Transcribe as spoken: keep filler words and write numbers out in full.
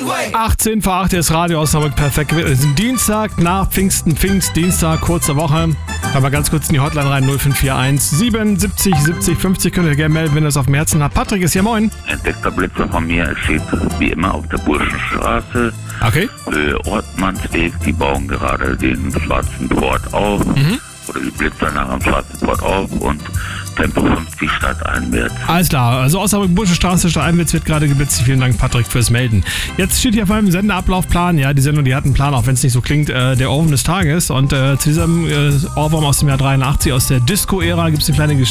achtzehn vor acht ist Radio Osnabrück perfekt. Es ist Dienstag nach Pfingsten, Pfingstdienstag, kurze Woche. Hören wir ganz kurz in die Hotline rein, null fünf vier eins siebenundsiebzig siebzig fünfzig. Könnt ihr gerne melden, wenn ihr es auf dem Herzen habt. Patrick ist hier, moin. Entdeckter Blitzer von mir, es steht wie immer auf der Burschenstraße. Okay. Höhe Ortmannsweg, die bauen gerade den schwarzen Port auf. Mhm. Oder die Blitzer nach dem schwarzen Port auf und Tempo fünfzig stadteinwärts. Alles klar, also Osnabrück Burschenstraße stadteinwärts wird gerade geblitzt. Vielen Dank, Patrick, fürs Melden. Jetzt steht hier vor allem Sendeablaufplan. Ja, die Sendung, die hat einen Plan, auch wenn es nicht so klingt, äh, der Ohrwurm des Tages. Und äh, zu diesem äh, Ohrwurm aus dem Jahr dreiundachtzig, aus der Disco-Ära, gibt es eine kleine Geschichte.